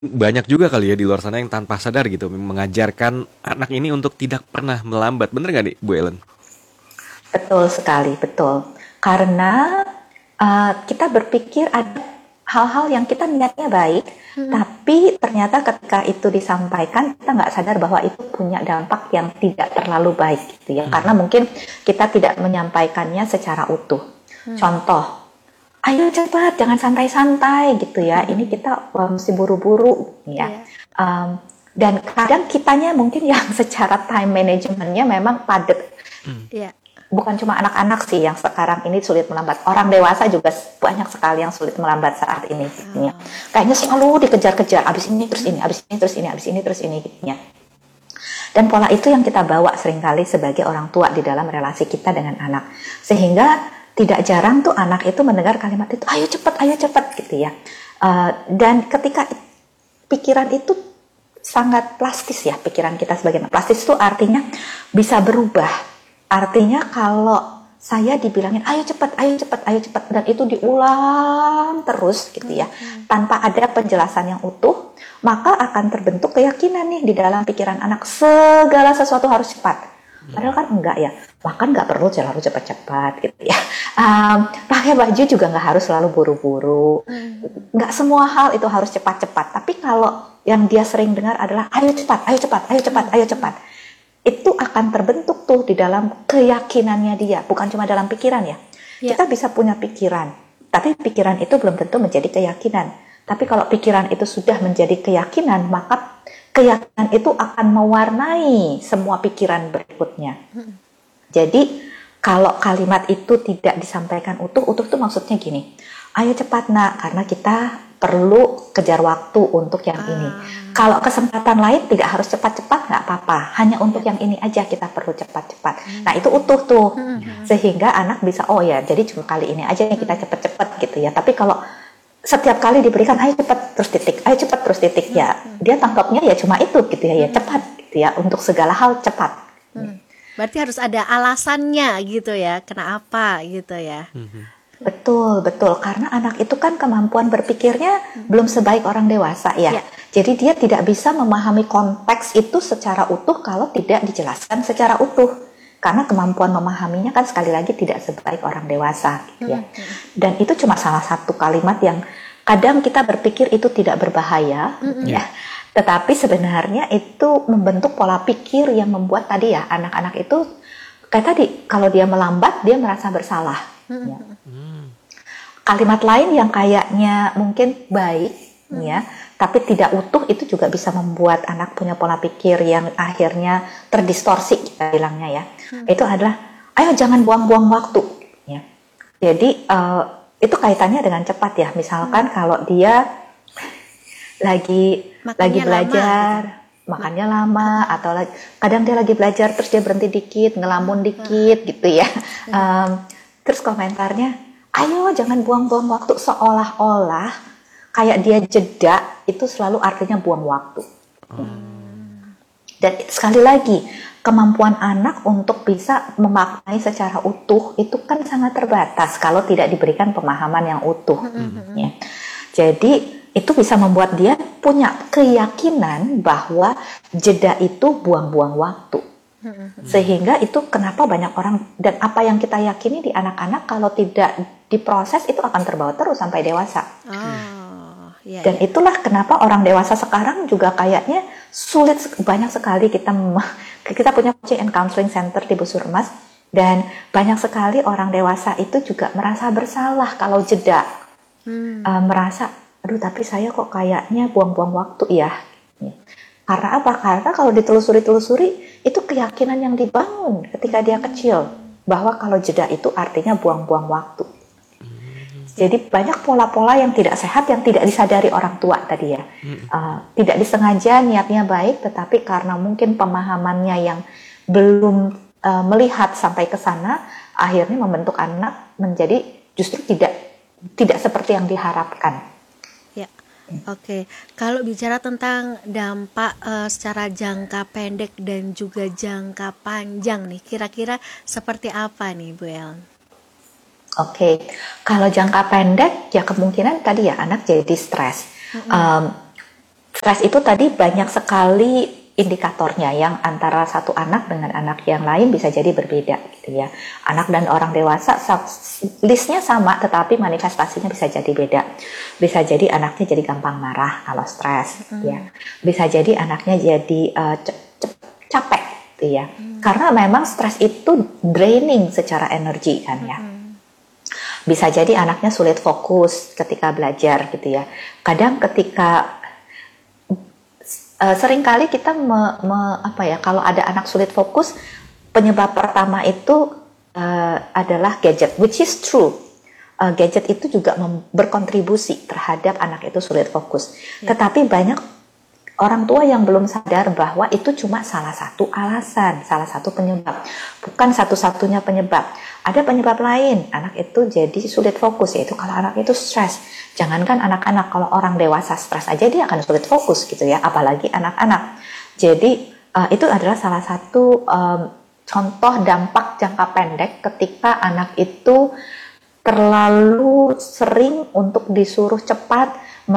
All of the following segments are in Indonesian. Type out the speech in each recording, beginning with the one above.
banyak juga kali ya di luar sana yang tanpa sadar gitu mengajarkan anak ini untuk tidak pernah melambat. Bener nggak nih, Bu Ellen? Betul sekali, betul. Karena kita berpikir ada hal-hal yang kita niatnya baik, tapi ternyata ketika itu disampaikan kita nggak sadar bahwa itu punya dampak yang tidak terlalu baik gitu ya. Karena mungkin kita tidak menyampaikannya secara utuh. Contoh, ayo cepat, jangan santai-santai gitu ya. Ini kita mesti buru-buru ya. Iya. Um, dan kadang kitanya mungkin yang secara time managementnya memang padat. Iya. Bukan cuma anak-anak sih yang sekarang ini sulit melambat. Orang dewasa juga banyak sekali yang sulit melambat saat ini. Gitu ya. Kayaknya selalu dikejar-kejar. Abis ini terus ini, abis ini terus ini, abis ini terus ini. Gitu ya. Dan pola itu yang kita bawa seringkali sebagai orang tua di dalam relasi kita dengan anak. Sehingga tidak jarang tuh anak itu mendengar kalimat itu, ayo cepat gitu ya. Dan ketika pikiran itu sangat plastis ya, pikiran kita sebagai anak. Plastis itu artinya bisa berubah. Artinya kalau saya dibilangin ayo cepat, dan itu diulang terus gitu ya, tanpa ada penjelasan yang utuh, maka akan terbentuk keyakinan nih di dalam pikiran anak segala sesuatu harus cepat. Padahal kan enggak ya, makan nggak perlu selalu cepat-cepat gitu ya. Pakai baju juga nggak harus selalu buru-buru. Nggak semua hal itu harus cepat-cepat. Tapi kalau yang dia sering dengar adalah ayo cepat, ayo cepat, ayo cepat, ayo cepat, itu akan terbentuk tuh di dalam keyakinannya dia, bukan cuma dalam pikiran ya. Kita bisa punya pikiran, tapi pikiran itu belum tentu menjadi keyakinan. Tapi kalau pikiran itu sudah menjadi keyakinan, maka keyakinan itu akan mewarnai semua pikiran berikutnya. Jadi kalau kalimat itu tidak disampaikan utuh itu maksudnya gini, ayo cepat nak, karena kita perlu kejar waktu untuk yang ini. Kalau kesempatan lain tidak harus cepat-cepat, nggak apa-apa. Hanya untuk yang ini aja kita perlu cepat-cepat. Nah itu utuh tuh, sehingga anak bisa, oh ya, jadi cuma kali ini aja yang kita cepat-cepat gitu ya. Tapi kalau setiap kali diberikan, ayo cepat terus titik, ayo cepat terus titik ya, dia tangkapnya ya cuma itu gitu ya, ya cepat gitu ya, untuk segala hal cepat. Berarti harus ada alasannya gitu ya, kenapa gitu ya. Betul, karena anak itu kan kemampuan berpikirnya belum sebaik orang dewasa ya. Jadi dia tidak bisa memahami konteks itu secara utuh kalau tidak dijelaskan secara utuh. Karena kemampuan memahaminya kan sekali lagi tidak sebaik orang dewasa gitu ya. Dan itu cuma salah satu kalimat yang kadang kita berpikir itu tidak berbahaya ya. Tetapi sebenarnya itu membentuk pola pikir yang membuat tadi ya anak-anak itu kayak tadi, kalau dia melambat dia merasa bersalah. Ya. Kalimat lain yang kayaknya mungkin baik ya, tapi tidak utuh itu juga bisa membuat anak punya pola pikir yang akhirnya terdistorsi kita bilangnya ya. Itu adalah ayo jangan buang-buang waktu ya. Jadi itu kaitannya dengan cepat ya. Misalkan kalau dia lagi belajar makannya lama, atau kadang dia lagi belajar terus dia berhenti dikit, ngelamun dikit gitu ya. Terus komentarnya, ayo jangan buang-buang waktu, seolah-olah kayak dia jeda itu selalu artinya buang waktu. Dan sekali lagi, kemampuan anak untuk bisa memaknai secara utuh itu kan sangat terbatas kalau tidak diberikan pemahaman yang utuh. Ya. Jadi itu bisa membuat dia punya keyakinan bahwa jeda itu buang-buang waktu. Sehingga itu kenapa banyak orang, dan apa yang kita yakini di anak-anak kalau tidak diproses itu akan terbawa terus sampai dewasa. Dan itulah kenapa orang dewasa sekarang juga kayaknya sulit, banyak sekali kita punya coaching and counseling center di Busurmas, dan banyak sekali orang dewasa itu juga merasa bersalah kalau jeda. Merasa, aduh tapi saya kok kayaknya buang-buang waktu ya. Karena apa? Karena kalau ditelusuri itu keyakinan yang dibangun ketika dia kecil, bahwa kalau jeda itu artinya buang-buang waktu. Jadi banyak pola-pola yang tidak sehat yang tidak disadari orang tua tadi ya. Tidak disengaja, niatnya baik, tetapi karena mungkin pemahamannya yang belum melihat sampai ke sana, akhirnya membentuk anak menjadi justru tidak seperti yang diharapkan. Ya, oke. Kalau bicara tentang dampak secara jangka pendek dan juga jangka panjang nih, kira-kira seperti apa nih Bu Ellen? Oke, kalau jangka pendek ya kemungkinan tadi ya anak jadi stres. Stres itu tadi banyak sekali indikatornya yang antara satu anak dengan anak yang lain bisa jadi berbeda gitu ya. Anak dan orang dewasa listnya sama tetapi manifestasinya bisa jadi beda. Bisa jadi anaknya jadi gampang marah kalau stres ya. Bisa jadi anaknya jadi capek gitu ya. Karena memang stres itu draining secara energi kan ya. Bisa jadi anaknya sulit fokus ketika belajar gitu ya. Kadang ketika seringkali kita kalau ada anak sulit fokus, penyebab pertama itu adalah gadget, which is true. Gadget itu juga berkontribusi terhadap anak itu sulit fokus. Tetapi banyak orang tua yang belum sadar bahwa itu cuma salah satu alasan, salah satu penyebab, bukan satu-satunya penyebab. Ada penyebab lain, anak itu jadi sulit fokus, yaitu kalau anak itu stres. Jangankan anak-anak, kalau orang dewasa stres aja dia akan sulit fokus gitu ya, apalagi anak-anak. Jadi itu adalah salah satu contoh dampak jangka pendek ketika anak itu terlalu sering untuk disuruh cepat,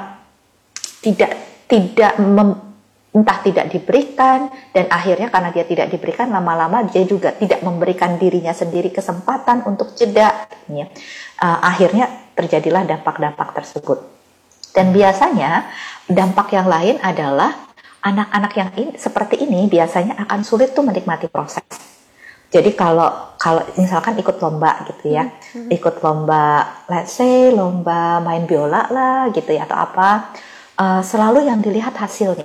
entah tidak diberikan, dan akhirnya karena dia tidak diberikan, lama-lama dia juga tidak memberikan dirinya sendiri kesempatan untuk jeda ya. Akhirnya terjadilah dampak-dampak tersebut. Dan biasanya dampak yang lain adalah anak-anak yang seperti ini biasanya akan sulit tuh menikmati proses. Jadi kalau misalkan ikut lomba gitu ya, ikut lomba, let's say lomba main biola lah gitu ya, atau apa, selalu yang dilihat hasilnya.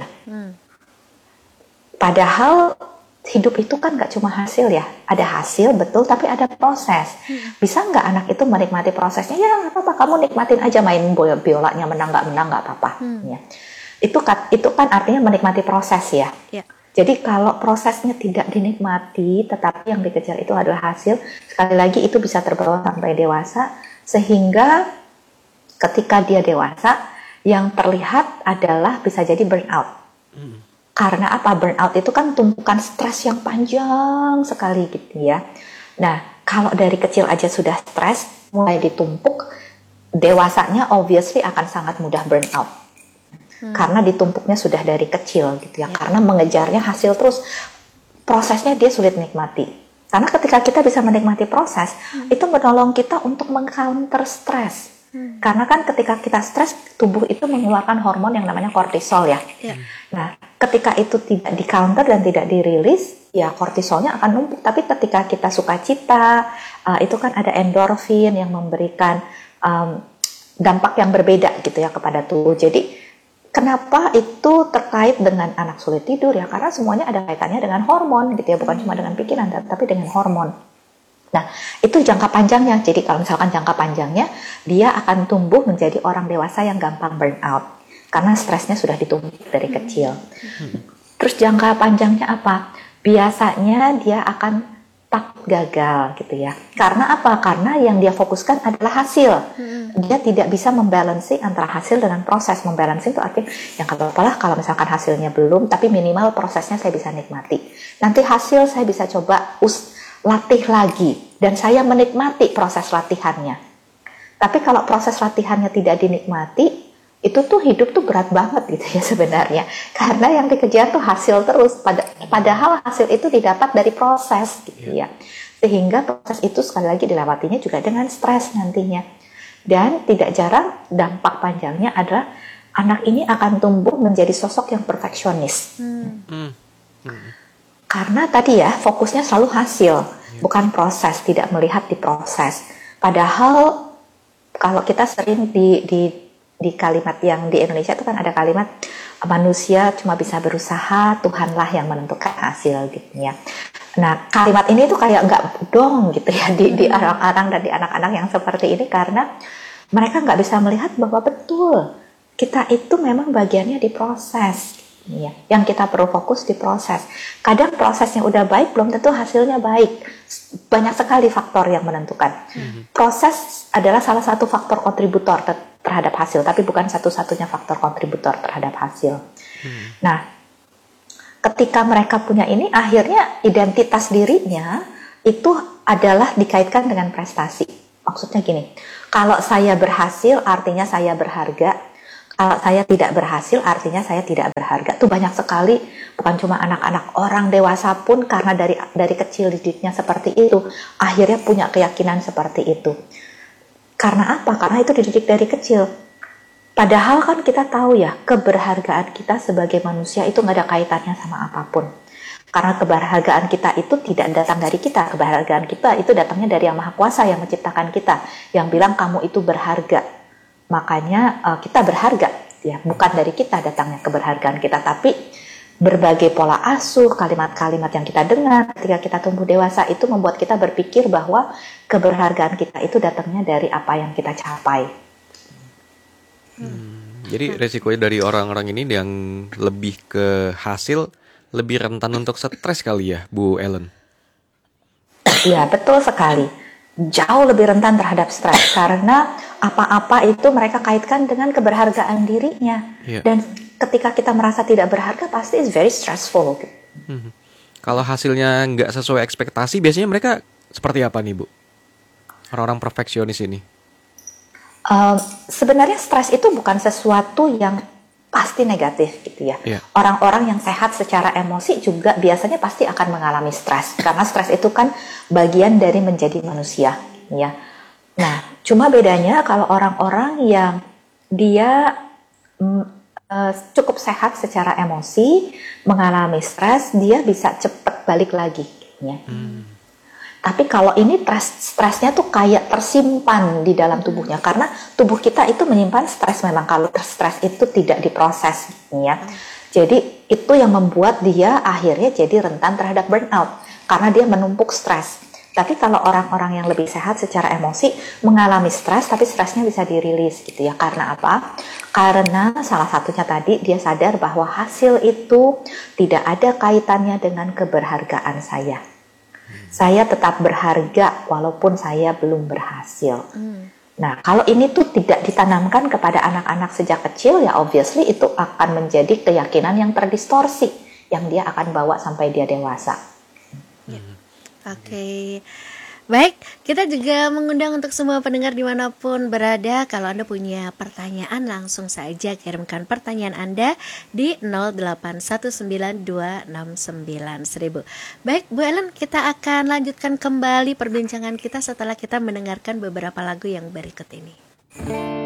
Padahal hidup itu kan gak cuma hasil ya, ada hasil betul tapi ada proses. Bisa nggak anak itu menikmati prosesnya? Ya nggak apa-apa, kamu nikmatin aja main biolanya, menang nggak apa-apa. Ya. Itu kan artinya menikmati proses ya. Jadi kalau prosesnya tidak dinikmati, tetapi yang dikejar itu adalah hasil, sekali lagi itu bisa terbawa sampai dewasa, sehingga ketika dia dewasa, yang terlihat adalah bisa jadi burnout. Karena apa? Burnout itu kan tumpukan stres yang panjang sekali gitu ya. Nah, kalau dari kecil aja sudah stres, mulai ditumpuk, dewasanya obviously akan sangat mudah burnout. Karena ditumpuknya sudah dari kecil gitu ya. Karena mengejarnya hasil terus, prosesnya dia sulit nikmati. Karena ketika kita bisa menikmati proses, itu menolong kita untuk meng-counter stres. Karena kan ketika kita stres, tubuh itu mengeluarkan hormon yang namanya kortisol ya. Nah, ketika itu tidak di-counter dan tidak dirilis, ya kortisolnya akan numpuk. Tapi ketika kita sukacita, itu kan ada endorfin yang memberikan dampak yang berbeda gitu ya kepada tubuh. Jadi kenapa itu terkait dengan anak sulit tidur ya? Karena semuanya ada kaitannya dengan hormon gitu ya, bukan cuma dengan pikiran, tapi dengan hormon. Nah, itu jangka panjangnya. Jadi kalau misalkan jangka panjangnya, dia akan tumbuh menjadi orang dewasa yang gampang burnout. Karena stresnya sudah ditumpuk dari kecil. Terus jangka panjangnya apa? Biasanya dia akan takut gagal gitu ya. Karena apa? Karena yang dia fokuskan adalah hasil. Dia tidak bisa membalansi antara hasil dengan proses. Membalansi itu artinya, yang katakanlah kalau misalkan hasilnya belum, tapi minimal prosesnya saya bisa nikmati. Nanti hasil saya bisa coba latih lagi, dan saya menikmati proses latihannya. Tapi kalau proses latihannya tidak dinikmati, itu tuh hidup tuh berat banget gitu ya sebenarnya. Karena yang dikejar tuh hasil terus, padahal hasil itu didapat dari proses gitu ya. Sehingga proses itu sekali lagi dilewatinya juga dengan stres nantinya. Dan tidak jarang dampak panjangnya adalah anak ini akan tumbuh menjadi sosok yang perfeksionis. Karena tadi ya fokusnya selalu hasil, bukan proses, tidak melihat di proses. Padahal kalau kita sering di kalimat yang di Indonesia itu kan ada kalimat manusia cuma bisa berusaha, Tuhanlah yang menentukan hasil gitu ya. Nah, kalimat ini tuh kayak nggak dong gitu ya di orang-orang dan di anak-anak yang seperti ini, karena mereka nggak bisa melihat bahwa betul kita itu memang bagiannya di proses. Ya, yang kita perlu fokus di proses. Kadang prosesnya udah baik, belum tentu hasilnya baik. Banyak sekali faktor yang menentukan. Proses adalah salah satu faktor kontributor terhadap hasil, tapi bukan satu-satunya faktor kontributor terhadap hasil. Nah, ketika mereka punya ini, akhirnya identitas dirinya itu adalah dikaitkan dengan prestasi. Maksudnya gini, kalau saya berhasil artinya saya berharga. Kalau saya tidak berhasil, artinya saya tidak berharga. Itu banyak sekali, bukan cuma anak-anak, orang dewasa pun karena dari kecil didiknya seperti itu, akhirnya punya keyakinan seperti itu. Karena apa? Karena itu dididik dari kecil. Padahal kan kita tahu ya, keberhargaan kita sebagai manusia itu nggak ada kaitannya sama apapun. Karena keberhargaan kita itu tidak datang dari kita. Keberhargaan kita itu datangnya dari Yang Maha Kuasa yang menciptakan kita, yang bilang kamu itu berharga. Makanya kita berharga, ya, bukan dari kita datangnya keberhargaan kita, tapi berbagai pola asuh, kalimat-kalimat yang kita dengar ketika kita tumbuh dewasa itu membuat kita berpikir bahwa keberhargaan kita itu datangnya dari apa yang kita capai. Jadi resikonya dari orang-orang ini yang lebih ke hasil, lebih rentan untuk stres kali ya, Bu Ellen? Iya, betul sekali. Jauh lebih rentan terhadap stres karena apa-apa itu mereka kaitkan dengan keberhargaan dirinya. Iya. Dan ketika kita merasa tidak berharga pasti it's very stressful. Kalau hasilnya nggak sesuai ekspektasi, biasanya mereka seperti apa nih, Bu? Orang-orang perfeksionis ini. Sebenarnya stres itu bukan sesuatu yang pasti negatif gitu ya. Iya. Orang-orang yang sehat secara emosi juga biasanya pasti akan mengalami stres karena stres itu kan bagian dari menjadi manusia ya. Nah, cuma bedanya kalau orang-orang yang dia cukup sehat secara emosi mengalami stres, dia bisa cepat balik lagi ya. Tapi kalau ini stresnya tuh kayak tersimpan di dalam tubuhnya karena tubuh kita itu menyimpan stres memang kalau stres itu tidak diproses ya. Jadi itu yang membuat dia akhirnya jadi rentan terhadap burnout karena dia menumpuk stres. Tapi kalau orang-orang yang lebih sehat secara emosi mengalami stres tapi stresnya bisa dirilis gitu ya. Karena apa? Karena salah satunya tadi dia sadar bahwa hasil itu tidak ada kaitannya dengan keberhargaan saya. Saya tetap berharga walaupun saya belum berhasil. Nah, kalau ini tuh tidak ditanamkan kepada anak-anak sejak kecil, ya obviously itu akan menjadi keyakinan yang terdistorsi yang dia akan bawa sampai dia dewasa. Oke. Baik, kita juga mengundang untuk semua pendengar dimanapun berada. Kalau Anda punya pertanyaan, langsung saja kirimkan pertanyaan Anda di 0819269000. Baik, Bu Ellen, kita akan lanjutkan kembali perbincangan kita setelah kita mendengarkan beberapa lagu yang berikut ini.